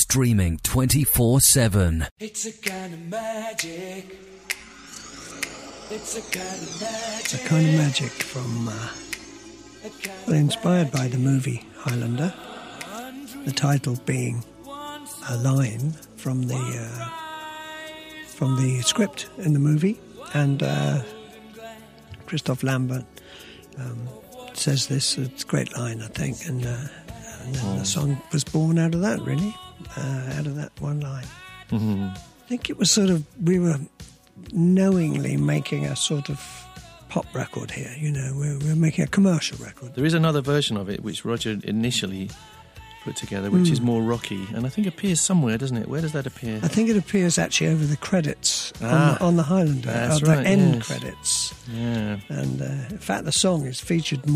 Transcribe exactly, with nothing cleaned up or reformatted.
streaming twenty-four seven. It's a kind of magic. It's a kind of magic. A kind of magic from, uh, well, inspired by the movie Highlander. The title being a line from the uh, from the script in the movie, and uh, Christoph Lambert um, says this. It's a great line, I think, and, uh, and then oh. the song was born out of that, really, uh, out of that one line. Mm-hmm. I think it was sort of, we were knowingly making a sort of pop record here, you know, we're, we're making a commercial record. There is another version of it which Roger initially put together, which mm. is more rocky, and I think appears somewhere, doesn't it? Where does that appear? I think it appears actually over the credits ah, on, the, on the Highlander, that's or right, the end yes. credits. Yeah. And uh, in fact, the song is featured